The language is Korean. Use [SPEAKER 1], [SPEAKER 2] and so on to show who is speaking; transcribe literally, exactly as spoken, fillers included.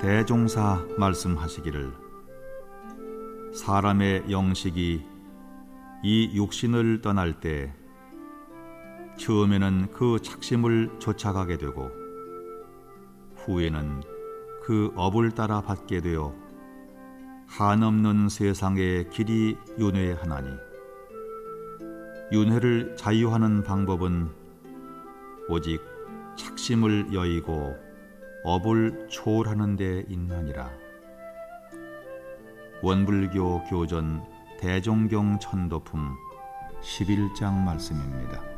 [SPEAKER 1] 대종사 말씀하시기를 사람의 영식이 이 육신을 떠날 때 처음에는 그 착심을 쫓아가게 되고 후에는 그 업을 따라 받게 되어 한없는 세상의 길이 윤회하나니 윤회를 자유하는 방법은 오직 착심을 여의고 업을 초월하는 데 있나니라. 원불교 교전 대종경 천도품 십일 장 말씀입니다.